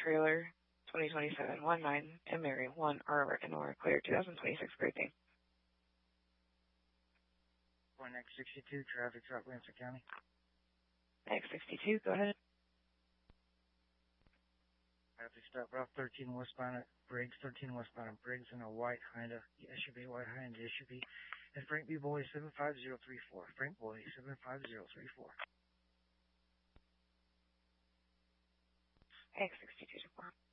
trailer 2027 19 and Mary 1 R and or clear 2026 briefing. For X62, traffic stop Ramsey County. X62, go ahead. Traffic stop Route 13 westbound at Briggs, 13 westbound at Briggs, and a white Honda SUV, SUV. And Frank B. Boy 75034. Frank Boy 75034. X62 to 4.